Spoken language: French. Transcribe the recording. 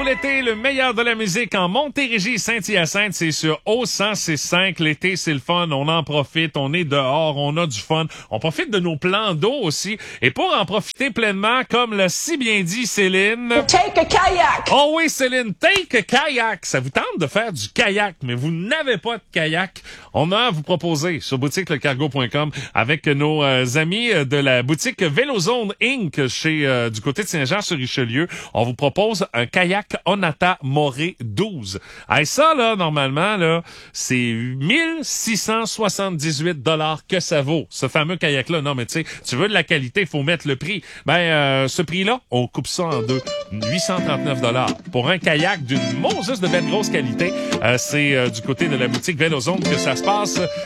tout l'été, le meilleur de la musique en Montérégie, Saint-Hyacinthe, c'est sur O106.5. L'été, c'est le fun, on en profite, on est dehors, on a du fun. On profite de nos plans d'eau aussi. Et pour en profiter pleinement, comme l'a si bien dit Céline... Take a kayak! Oh oui, Céline, take a kayak! Ça vous tente de faire du kayak, mais vous n'avez pas de kayak? On a à vous proposer sur boutiquelecargo.com avec nos amis de la boutique Vélozone Inc. chez du côté de Saint-Jean-sur-Richelieu. On vous propose un kayak Onata Moré 12. Hey, ça, là, normalement, là, c'est 1678 $ que ça vaut, ce fameux kayak-là. Non, mais tu sais, tu veux de la qualité, il faut mettre le prix. Ce prix-là, on coupe ça en deux. 839 $ pour un kayak d'une Moses de belle grosse qualité. C'est du côté de la boutique Vélozone que ça se passe.